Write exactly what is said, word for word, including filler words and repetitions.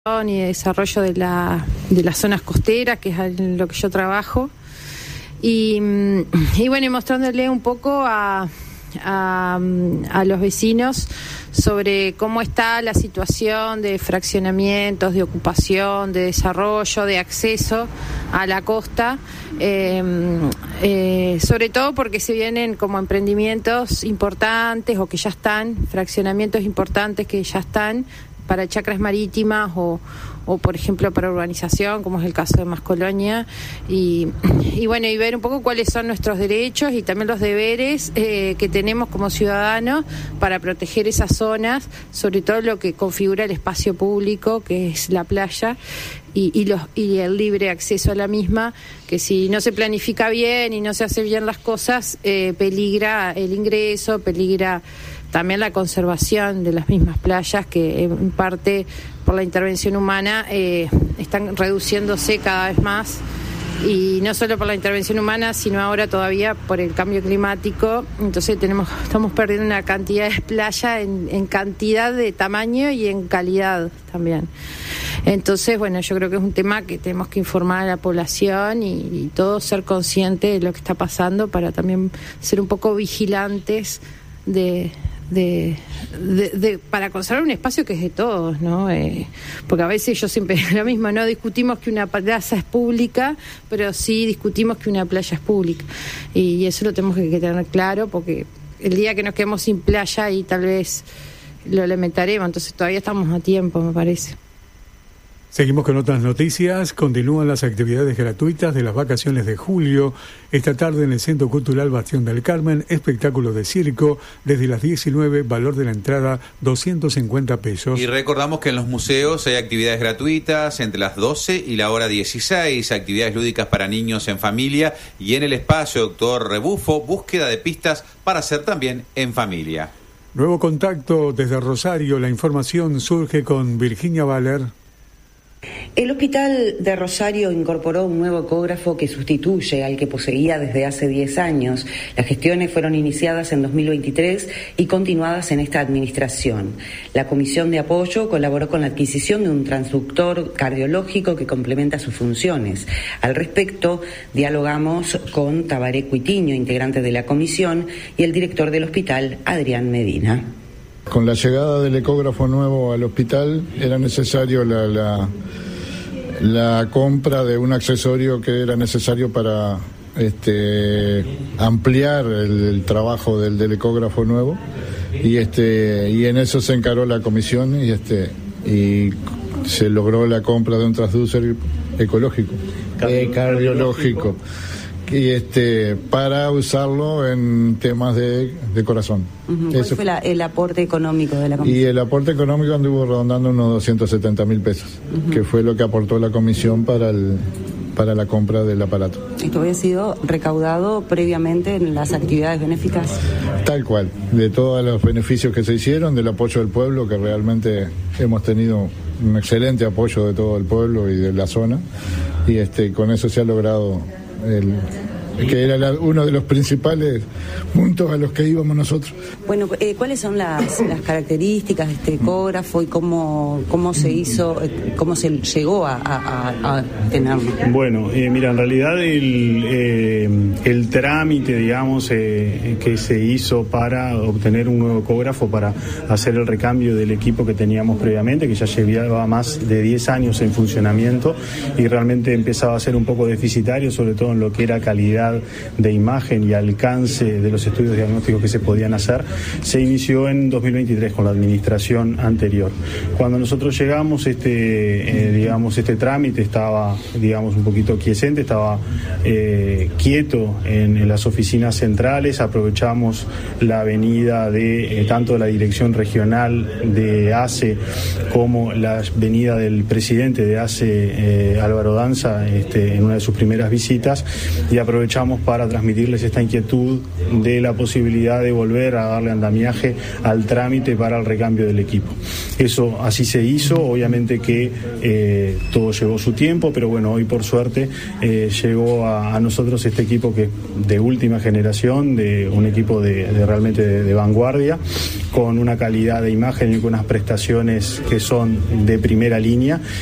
y de desarrollo de la de las zonas costeras, que es en lo que yo trabajo, y, y bueno, y mostrándole un poco a, a, a los vecinos sobre cómo está la situación de fraccionamientos, de ocupación, de desarrollo, de acceso a la costa, eh, eh, sobre todo porque se vienen como emprendimientos importantes o que ya están, fraccionamientos importantes que ya están para chacras marítimas o, o por ejemplo para urbanización, como es el caso de Mascolonia, y, y bueno, y ver un poco cuáles son nuestros derechos y también los deberes eh, que tenemos como ciudadanos para proteger esas zonas, sobre todo lo que configura el espacio público, que es la playa, y, y, los, y el libre acceso a la misma, que si no se planifica bien y no se hace bien las cosas, eh, peligra el ingreso, peligra también la conservación de las mismas playas, que en parte por la intervención humana eh, están reduciéndose cada vez más, y no solo por la intervención humana, sino ahora todavía por el cambio climático. Entonces tenemos estamos perdiendo una cantidad de playa en, en cantidad de tamaño y en calidad también. Entonces, bueno, yo creo que es un tema que tenemos que informar a la población y, y todos ser conscientes de lo que está pasando, para también ser un poco vigilantes de De, de, de para conservar un espacio que es de todos, ¿no? Eh, porque a veces yo siempre lo mismo, no discutimos que una plaza es pública, pero sí discutimos que una playa es pública, y, y eso lo tenemos que, que tener claro, porque el día que nos quedemos sin playa y tal vez lo lamentaremos, entonces todavía estamos a tiempo, me parece. Seguimos con otras noticias. Continúan las actividades gratuitas de las vacaciones de julio. Esta tarde en el Centro Cultural Bastión del Carmen, espectáculo de circo desde las diecinueve, valor de la entrada doscientos cincuenta pesos. Y recordamos que en los museos hay actividades gratuitas entre las doce y la hora dieciséis, actividades lúdicas para niños en familia, y en el espacio Doctor Rebufo, búsqueda de pistas para hacer también en familia. Nuevo contacto desde Rosario. La información surge con Virginia Valer. El Hospital de Rosario incorporó un nuevo ecógrafo que sustituye al que poseía desde hace diez años. Las gestiones fueron iniciadas en dos mil veintitrés y continuadas en esta administración. La Comisión de Apoyo colaboró con la adquisición de un transductor cardiológico que complementa sus funciones. Al respecto, dialogamos con Tabaré Cuitiño, integrante de la comisión, y el director del hospital, Adrián Medina. Con la llegada del ecógrafo nuevo al hospital era necesario la, la, la compra de un accesorio que era necesario para este, ampliar el, el trabajo del, del ecógrafo nuevo, y este y en eso se encaró la comisión y este y se logró la compra de un transducer ecológico, eh, cardiológico, y este para usarlo en temas de, de corazón. Uh-huh. ¿Cuál fue la, el aporte económico de la comisión? Y el aporte económico anduvo rondando unos doscientos setenta mil pesos, uh-huh, que fue lo que aportó la comisión para el para la compra del aparato. ¿Esto había sido recaudado previamente en las actividades benéficas? Tal cual, de todos los beneficios que se hicieron, del apoyo del pueblo, que realmente hemos tenido un excelente apoyo de todo el pueblo y de la zona, y este con eso se ha logrado el que era la, uno de los principales puntos a los que íbamos nosotros. Bueno, eh, ¿cuáles son las, las características de este ecógrafo y cómo, cómo se hizo, eh, cómo se llegó a, a, a tenerlo? Bueno, eh, mira, en realidad el, eh, el trámite, digamos, eh, que se hizo para obtener un nuevo ecógrafo, para hacer el recambio del equipo que teníamos previamente, que ya llevaba más de diez años en funcionamiento y realmente empezaba a ser un poco deficitario, sobre todo en lo que era calidad de imagen y alcance de los estudios diagnósticos que se podían hacer, se inició en dos mil veintitrés con la administración anterior. Cuando nosotros llegamos, este, eh, digamos, este trámite estaba, digamos, un poquito quiescente, estaba eh, quieto en, en las oficinas centrales. Aprovechamos la avenida de eh, tanto la dirección regional de A C E como la avenida del presidente de A C E, eh, Álvaro Danza, este, en una de sus primeras visitas, y aprovechamos aprovechamos para transmitirles esta inquietud de la posibilidad de volver a darle andamiaje al trámite para el recambio del equipo. Eso así se hizo, obviamente que eh, todo llevó su tiempo, pero bueno, hoy por suerte eh, llegó a, a nosotros este equipo que de última generación, de un equipo de, de realmente de, de vanguardia, con una calidad de imagen y con unas prestaciones que son de primera línea